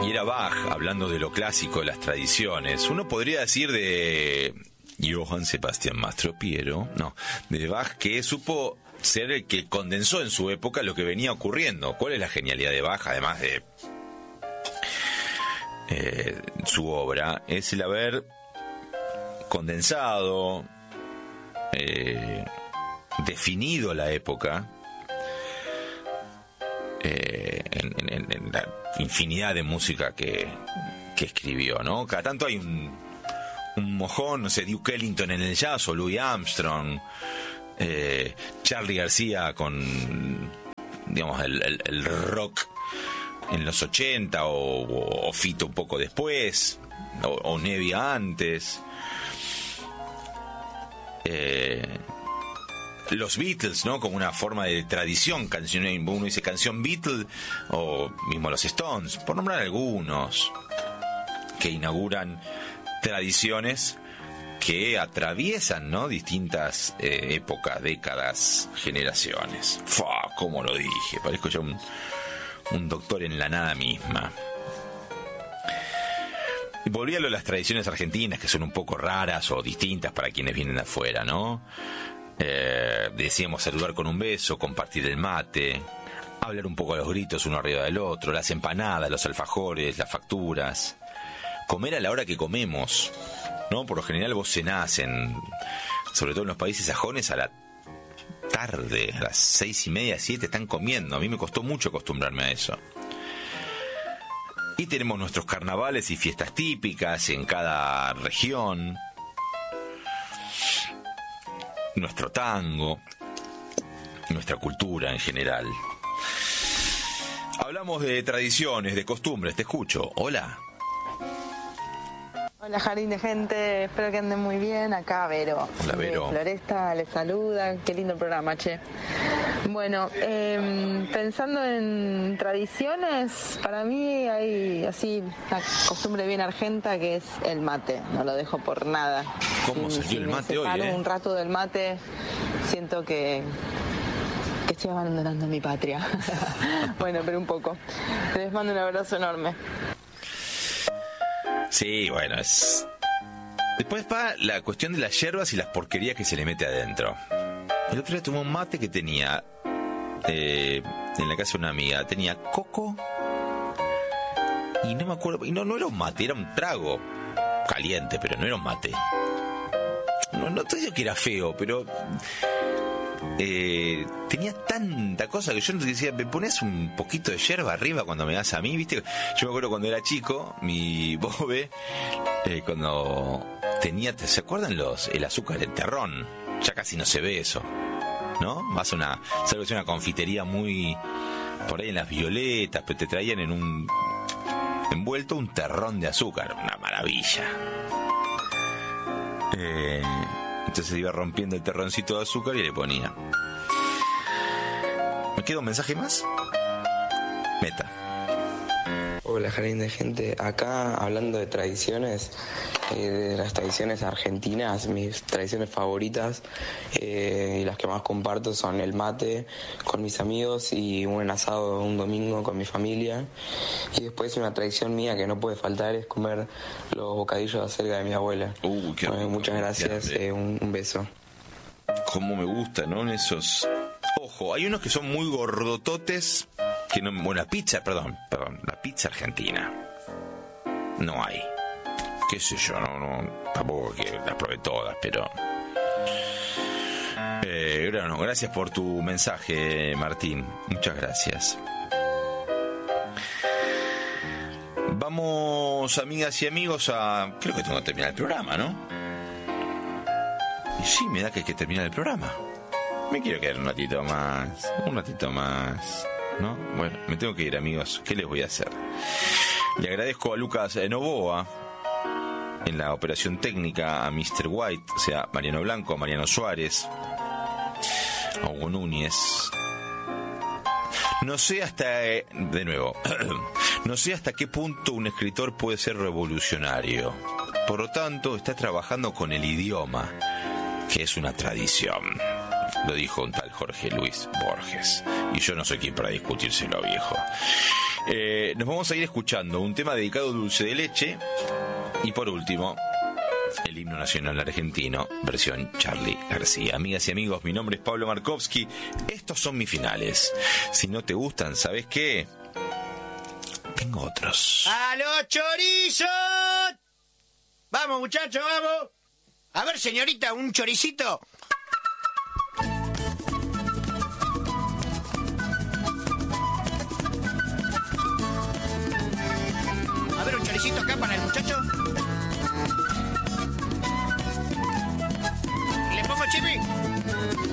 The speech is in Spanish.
Y era Bach, hablando de lo clásico, de las tradiciones. Uno podría decir de Johann Sebastian Mastropiero, no, de Bach, que supo ser el que condensó en su época lo que venía ocurriendo. ¿Cuál es la genialidad de Bach, además de su obra? Es el haber condensado, definido la época en la infinidad de música que escribió, ¿no? Cada tanto hay un mojón, no sé, Duke Ellington en el jazz, o Louis Armstrong, Charly García con, digamos, el rock en los 80, o Fito un poco después, o Nevia antes. Los Beatles, ¿no? Como una forma de tradición, canción, uno dice canción Beatles, o mismo los Stones, por nombrar algunos, que inauguran tradiciones que atraviesan, ¿no? Distintas épocas, décadas, generaciones. ¡Fua! ¿Cómo lo dije? Parezco ya un doctor en la nada misma. Y volví a lo de las tradiciones argentinas, que son un poco raras o distintas para quienes vienen de afuera, ¿no? Decíamos saludar con un beso, compartir el mate, hablar un poco a los gritos uno arriba del otro, las empanadas, los alfajores, las facturas, comer a la hora que comemos, ¿no? Por lo general vos cenás sobre todo en los países sajones, a la tarde, a las 6:30, 7 están comiendo. A mí me costó mucho acostumbrarme a eso. Y tenemos nuestros carnavales y fiestas típicas en cada región, nuestro tango, nuestra cultura en general. Hablamos de tradiciones, de costumbres. Te escucho. Hola. Hola, jardín de gente, espero que anden muy bien. Acá Vero. Hola, Vero. Floresta les saluda, qué lindo programa, che. Bueno, pensando en tradiciones, para mí hay así una costumbre bien argenta que es el mate, no lo dejo por nada. ¿Cómo salió el mate hoy? Un rato del mate, siento que estoy abandonando mi patria. Bueno, pero un poco. Les mando un abrazo enorme. Sí, bueno, es... Después va la cuestión de las hierbas y las porquerías que se le mete adentro. El otro día tomé un mate que tenía, en la casa de una amiga, tenía coco y no me acuerdo, y no era un mate, era un trago caliente, pero no era un mate. No te digo que era feo, pero tenía tanta cosa que yo decía, ¿me pones un poquito de yerba arriba cuando me das a mí? ¿Viste? Yo me acuerdo cuando era chico, mi bobe, cuando tenía, ¿se acuerdan el azúcar del terrón? Ya casi no se ve eso, ¿no? Vas a una confitería muy por ahí en las Violetas, pero te traían envuelto un terrón de azúcar, una maravilla. Entonces iba rompiendo el terroncito de azúcar y le ponía. ¿Me queda un mensaje más? Meta. Hola, jardín de gente. Acá hablando de tradiciones, de las tradiciones argentinas, mis tradiciones favoritas y las que más comparto son el mate con mis amigos y un asado un domingo con mi familia. Y después una tradición mía que no puede faltar es comer los bocadillos de acelga de mi abuela. Qué rico. Muchas gracias, un beso. Cómo me gustan, ¿no? Esos... Ojo, hay unos que son muy gordototes, que no... Bueno, la pizza argentina. No hay. Qué sé yo, no tampoco que las probé todas, pero... Bueno, gracias por tu mensaje, Martín. Muchas gracias. Vamos, amigas y amigos, creo que tengo que terminar el programa, ¿no? Y sí, me da que hay que terminar el programa. Me quiero quedar un ratito más, ¿no? Bueno, me tengo que ir, amigos. ¿Qué les voy a hacer? Le agradezco a Lucas Novoa en la operación técnica, a Mr. White, o sea, Mariano Blanco, Mariano Suárez, a Hugo Núñez. No sé hasta qué punto un escritor puede ser revolucionario. Por lo tanto, está trabajando con el idioma, que es una tradición. Lo dijo un tal Jorge Luis Borges. Y yo no soy quien para discutírselo, viejo. Nos vamos a ir escuchando un tema dedicado a dulce de leche y por último el himno nacional argentino, versión Charly García. Amigas y amigos, mi nombre es Pablo Markovsky. Estos son mis finales. Si no te gustan, ¿sabes qué? Tengo otros. ¡A los chorizos! Vamos, muchachos, vamos. A ver, señorita, un choricito. A ver, un choricito acá para el muchacho.